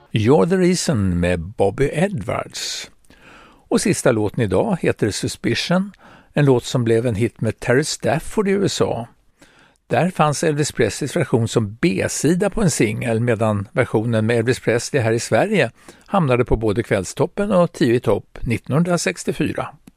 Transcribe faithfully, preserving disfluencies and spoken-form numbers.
You're the Reason med Bobby Edwards. Och sista låten idag heter Suspicion, en låt som blev en hit med Terry Stafford i U S A. Där fanns Elvis Presleys version som B-sida på en singel, medan versionen med Elvis Presley här i Sverige hamnade på både Kvällstoppen och tio i topp nittonhundrasextiofyra.